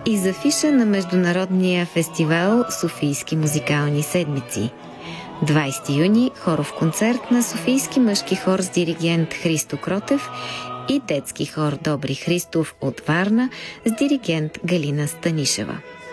и за фиша на Международния фестивал Софийски музикални седмици. 20 юни – хоров концерт на Софийски мъжки хор с диригент Христо Кротев и детски хор Добри Христов от Варна с диригент Галина Станишева.